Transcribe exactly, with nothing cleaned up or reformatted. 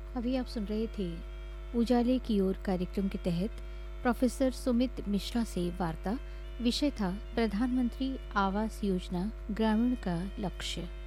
अभी आप सुन रहे थे उजाले की ओर कार्यक्रम के तहत प्रोफेसर सुमित मिश्रा से वार्ता। विषय था प्रधानमंत्री आवास योजना ग्रामीण का लक्ष्य।